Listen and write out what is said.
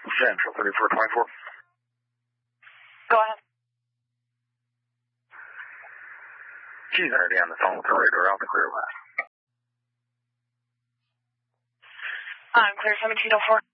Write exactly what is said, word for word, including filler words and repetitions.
Central thirty-four twenty-four. Go ahead. She's already on the phone with the radar out the clear west. I'm clear seventeen oh four.